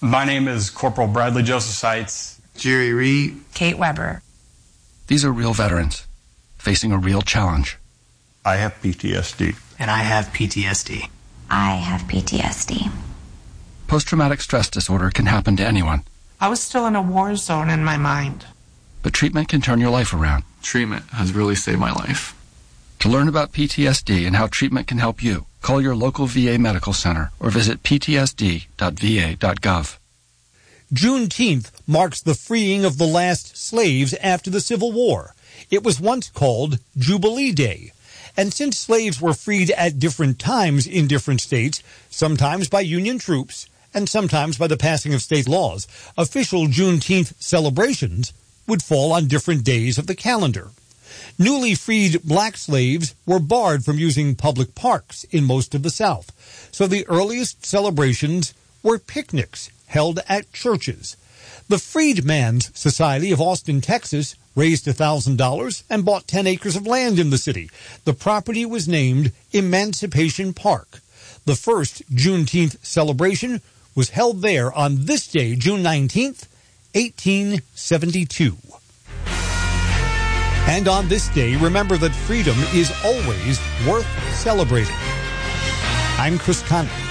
My name is Corporal Bradley Joseph Seitz. Jerry Reed. Kate Weber. These are real veterans facing a real challenge. I have PTSD. And I have PTSD. I have PTSD. Post-traumatic stress disorder can happen to anyone. I was still in a war zone in my mind. But treatment can turn your life around. Treatment has really saved my life. To learn about PTSD and how treatment can help you, call your local VA medical center or visit ptsd.va.gov. Juneteenth marks the freeing of the last slaves after the Civil War. It was once called Jubilee Day. And since slaves were freed at different times in different states, sometimes by Union troops and sometimes by the passing of state laws, official Juneteenth celebrations would fall on different days of the calendar. Newly freed black slaves were barred from using public parks in most of the South, so the earliest celebrations were picnics held at churches. The Freedmen's Society of Austin, Texas, raised $1,000 and bought 10 acres of land in the city. The property was named Emancipation Park. The first Juneteenth celebration was held there on this day, June 19th, 1872. And on this day, remember that freedom is always worth celebrating. I'm Chris Conley.